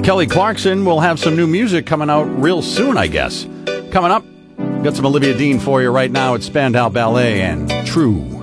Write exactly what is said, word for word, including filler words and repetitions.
Kelly Clarkson will have some new music coming out real soon, I guess. Coming up, got some Olivia Dean for you right now at Spandau Ballet and True.